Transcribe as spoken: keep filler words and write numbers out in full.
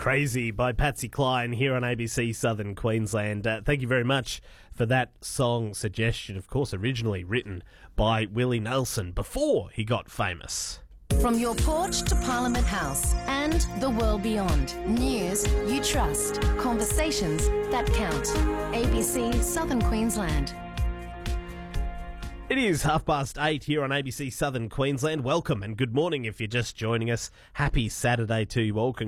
Crazy by Patsy Cline here on A B C Southern Queensland. Uh, thank you very much for that song suggestion. Of course, originally written by Willie Nelson before he got famous. From your porch to Parliament House and the world beyond. News you trust. Conversations that count. A B C Southern Queensland. It is half past eight here on A B C Southern Queensland. Welcome and good morning if you're just joining us. Happy Saturday to you all.